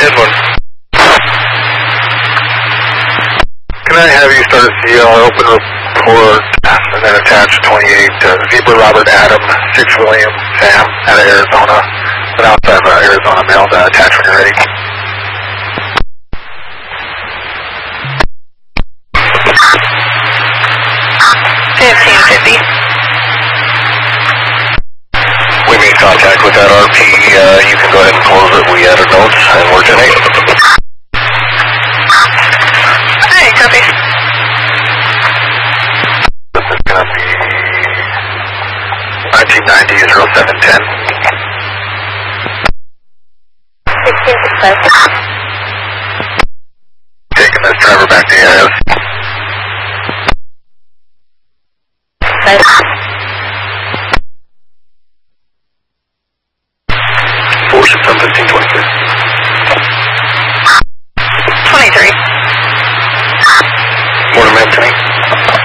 inland. Can I have you start a CL, open report, and then attach 28 Zebra Robert Adam, 6 William Sam out of Arizona. And outside of Arizona mail, attach when you're ready. We made contact with that RP. You can go ahead and close it. We added notes and we're to Hey, copy. This is going to be 1990-0710. 1665. Taking this driver back to AIS. 467-1523. 23. Morning, ma'am.